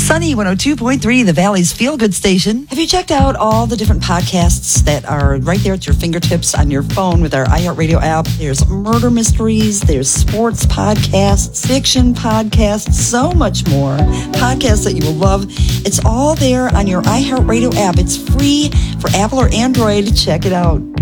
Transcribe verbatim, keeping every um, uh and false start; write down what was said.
Sunny one oh two point three, the Valley's feel-good station. Have you checked out all the different podcasts that are right there at your fingertips on your phone with our iHeartRadio app? There's murder mysteries, there's sports podcasts, fiction podcasts, so much more. Podcasts that you will love. It's all there on your iHeartRadio app. It's free for Apple or Android. Check it out.